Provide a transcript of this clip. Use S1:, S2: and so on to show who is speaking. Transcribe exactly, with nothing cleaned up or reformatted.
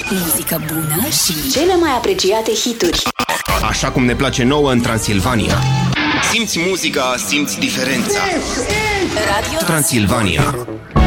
S1: muzică bună și cele mai apreciate hituri.
S2: Așa cum ne place nouă în Transilvania. Simți muzica, simți diferența. Radio Transilvania.